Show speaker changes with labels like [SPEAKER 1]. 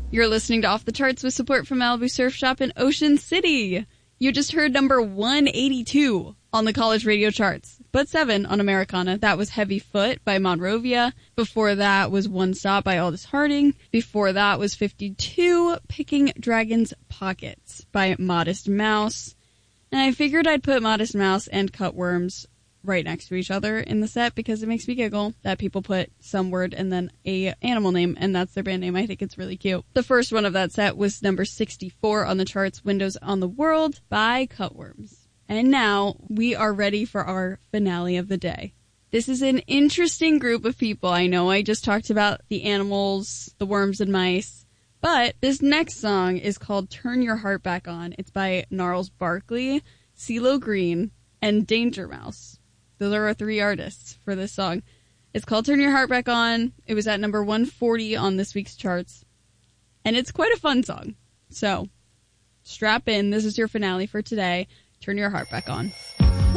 [SPEAKER 1] You're listening to Off the Charts with support from Malibu Surf Shop in Ocean City. You just heard number 182 on the college radio charts, but 7 on Americana. That was Heavy Foot by Monrovia. Before that was One Stop by Aldous Harding. Before that was 52, Picking Dragon's Pockets by Modest Mouse. And I figured I'd put Modest Mouse and Cutworms right next to each other in the set because it makes me giggle that people put some word and then a animal name, and that's their band name. I think it's really cute. The first one of that set was number 64 on the charts, Windows on the World by Cutworms. And now we are ready for our finale of the day. This is an interesting group of people. I know I just talked about the animals, the worms and mice, but this next song is called Turn Your Heart Back On. It's by Gnarls Barkley, CeeLo Green, and Danger Mouse. Those are our 3 artists for this song. It's called Turn Your Heart Back On. It was at number 140 on this week's charts. And it's quite a fun song. So, strap in. This is your finale for today. Turn Your Heart Back On.